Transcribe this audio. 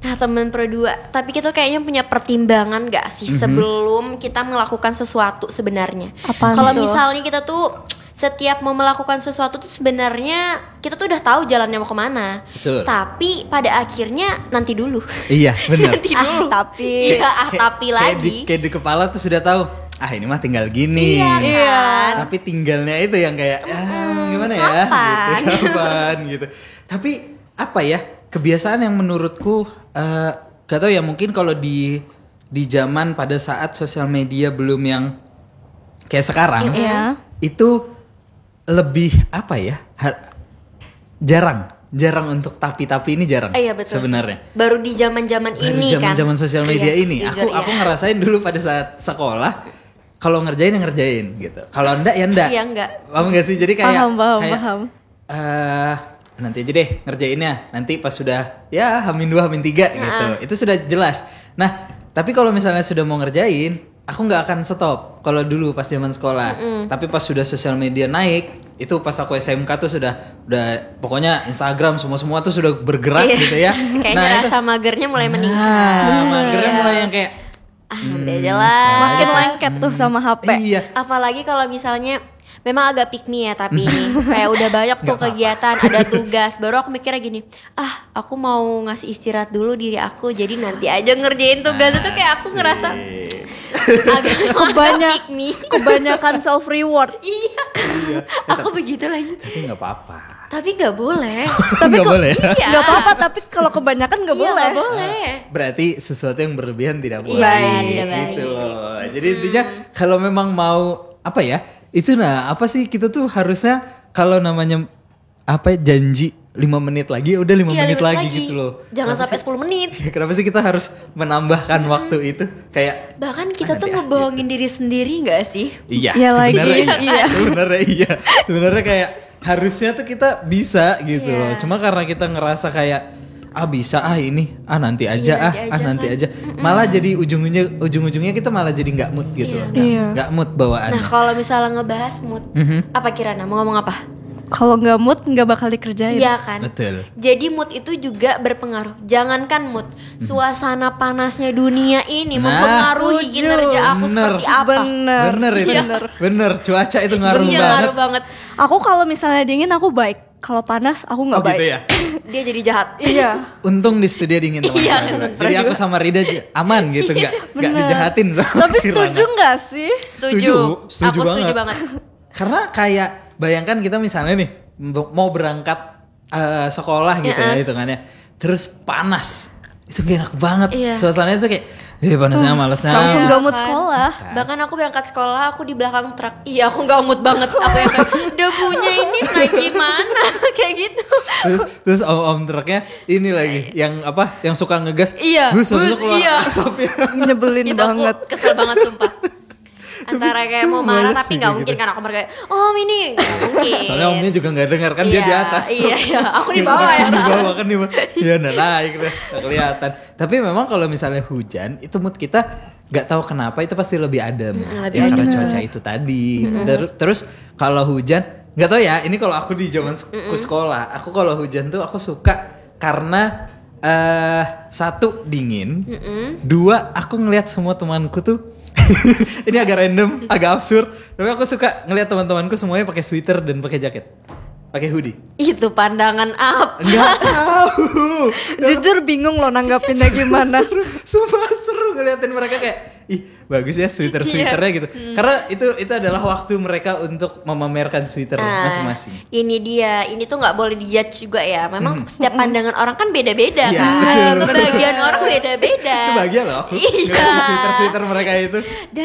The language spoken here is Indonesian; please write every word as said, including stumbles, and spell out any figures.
Nah teman pro dua, tapi kita kayaknya punya pertimbangan gak sih mm-hmm. sebelum kita melakukan sesuatu sebenarnya. Kalau misalnya kita tuh setiap mau melakukan sesuatu tuh sebenarnya kita tuh udah tahu jalannya mau kemana. Betul. Tapi pada akhirnya nanti dulu. Iya benar. nanti dulu. Ah, tapi. Iya ah Kay- tapi kayak lagi. Di, kayak di kepala tuh sudah tahu. Ah ini mah tinggal gini. Iya kan. Tapi tinggalnya itu yang kayak ah, gimana ya? Kapan? Gitu, kapan gitu. Tapi apa ya? Kebiasaan yang menurutku uh, gak tau ya, mungkin kalau di di zaman pada saat sosial media belum yang kayak sekarang, mm-hmm. itu lebih apa ya? Har- jarang, jarang untuk tapi-tapi ini jarang. Eh, iya, betul sebenarnya. Sih. Baru di zaman-zaman Baru ini kan. Zaman-zaman sosial media iya, ini, jujur, aku ya. aku ngerasain dulu pada saat sekolah. Kalau ngerjain ya ngerjain gitu. Kalau enggak ya enggak. Iya enggak. Paham gak sih? Jadi kayak paham, paham, kayak paham. Uh, nanti aja deh ngerjainnya. Nanti pas sudah ya hamin dua hamin tiga nah. gitu. Itu sudah jelas. Nah, tapi kalau misalnya sudah mau ngerjain, aku nggak akan stop. Kalau dulu pas zaman sekolah. Mm-mm. Tapi pas sudah sosial media naik, itu pas aku S M K tuh sudah udah pokoknya Instagram semua-semua tuh sudah bergerak gitu ya. Kayaknya nah, rasa itu, magernya mulai meningkat. Nah, magernya mulai yang kayak ah, udah aja lah. Makin lengket tuh sama H P. Iya. Apalagi kalau misalnya memang agak pick me ya tapi ini kayak udah banyak tuh kegiatan, ada tugas. Baru aku mikirnya gini, ah aku mau ngasih istirahat dulu diri aku, jadi nanti aja ngerjain tugas. Itu kayak aku ngerasa agak Kebanyak, pick me. Kebanyakan self reward. Iya. Iya. Aku begitu lagi. Tapi nggak apa-apa. Tapi nggak boleh. Tapi nggak boleh. Iya. Nggak apa-apa, tapi kalau kebanyakan nggak Iya, boleh. nggak boleh. Berarti sesuatu yang berlebihan tidak boleh. Iya, tidak baik. Gitu loh. Jadi intinya kalau memang mau apa ya? Itu nah apa sih kita tuh harusnya kalau namanya apa ya, janji lima menit lagi udah lima Iya, menit lima lagi, lagi gitu loh. Jangan Kenapa sampai sih, sepuluh menit. Kenapa sih kita harus menambahkan waktu itu kayak Bahkan kita ah, tuh nanti, ngebohongin gitu. diri sendiri gak sih? Iya, Iya lagi, sebenarnya iya. iya. Sebenarnya iya. Sebenarnya kayak harusnya tuh kita bisa gitu Iya. loh. Cuma karena kita ngerasa kayak ah bisa ah ini ah nanti aja Iya, ah nanti ah aja nanti kan. aja. Malah jadi ujung-ujungnya ujung-ujungnya kita malah jadi nggak mood gitu Iya. loh. Nggak Iya. nggak mood bawaannya. Nah kalau misalnya ngebahas mood, Mhm. apa Kirana mau ngomong apa? Kalau nggak mood nggak bakal dikerjain. Iya kan? Betul. Jadi mood itu juga berpengaruh. Jangankan mood, suasana panasnya dunia ini Nah, mempengaruhi setuju. kinerja aku Bener. seperti apa. Bener. Bener itu. Bener. Bener. Cuaca itu ngaruh Iya banget. ngaruh banget. Aku kalau misalnya dingin aku baik. Kalau panas aku nggak Oh baik. gitu ya. Dia jadi jahat. Iya. Untung di studio dingin teman-teman. Iya, juga. bener Jadi aku juga. sama Rida j- aman gitu, nggak nggak Bener. dijahatin. sama Tapi Kirana. setuju nggak sih? Setuju. Setuju Aku setuju banget. banget. Karena kayak bayangkan kita misalnya nih m- mau berangkat eh, sekolah gitu Ya, ya hitungannya, terus panas, itu gak enak banget. Iya. Suasananya tuh kayak, eh panasnya malesnya. Langsung Iya, gak mood kan. sekolah. Bahkan aku berangkat sekolah, aku di belakang truk. Iya, aku gak mood banget. Aku yang kayak, debunya ini naik gimana? Kayak gitu. Terus terus om om truknya ini lagi yang apa? Yang suka ngegas. Iya, Bus bus, masuk keluar iya. asapnya. Nyebelin Itu banget. aku kesel banget sumpah. Antara kayak mau marah Males tapi sih gak kayak mungkin gitu. kan aku marah kayak, oh ini gak mungkin. Soalnya omnya juga nggak dengar kan dia Iya, di atas. Iya, iya. Aku di bawah ya. Di bawah kan di bawah. Iya, nah naik deh, nggak kelihatan. Tapi memang kalau misalnya hujan, itu mood kita nggak tahu kenapa itu pasti lebih adem. lebih Ya karena adem. cuaca itu tadi. Terus, terus kalau hujan, nggak tahu ya. Ini kalau aku di zaman sek- sekolah, aku kalau hujan tuh aku suka karena eh satu dingin, dua aku ngelihat semua temanku tuh. Ini agak random, agak absurd. Tapi aku suka ngelihat teman-temanku semuanya pakai sweater dan pakai jaket, pakai hoodie. Itu pandangan apa? Enggak tahu. Jujur bingung loh nanggapinnya gimana. Sumpah seru ngeliatin mereka kayak, ih bagus ya sweater-sweaternya gitu. Karena itu itu adalah waktu mereka untuk memamerkan sweater Ah, masing-masing. Ini dia, ini tuh nggak boleh dijudge juga ya. Memang setiap pandangan orang kan beda-beda Iya, kan. betul. Kebahagiaan orang beda-beda. Itu bahagia loh aku Iya. ngeliatin sweater-sweater mereka itu. Dan